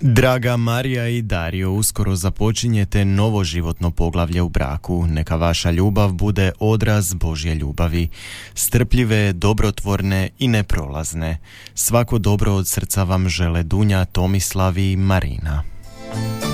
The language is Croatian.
Draga Marija i Dario, uskoro započinjete novo životno poglavlje u braku. Neka vaša ljubav bude odraz Božje ljubavi. Strpljive, dobrotvorne i neprolazne. Svako dobro od srca vam žele Dunja, Tomislav i Marina.